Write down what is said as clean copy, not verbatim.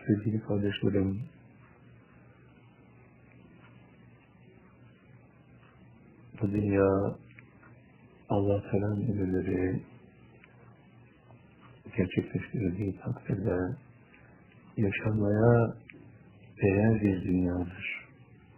Sevgili kardeşlerim, bu dünya Allah Teala'nın emirleri gerçekleştirildiği takdirde yaşanmaya değer bir dünyadır.